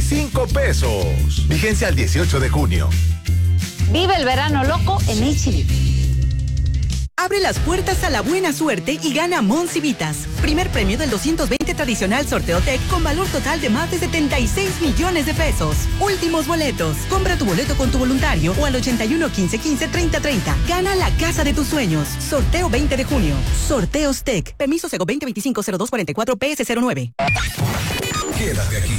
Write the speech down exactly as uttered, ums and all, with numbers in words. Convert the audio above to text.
veinticinco pesos. Vigencia al dieciocho de junio. Vive el verano loco en H E B. Abre las puertas a la buena suerte y gana Monsivitas. Primer premio del doscientos veinte tradicional sorteo Tech con valor total de más de setenta y seis millones de pesos. Últimos boletos. Compra tu boleto con tu voluntario o al ochenta y uno, quince, quince, treinta, treinta. Gana la casa de tus sueños. Sorteo veinte de junio. Sorteos Tech. Permiso Sego veinte veinticinco cero dos cuarenta y cuatro P S cero nueve. Quédate aquí.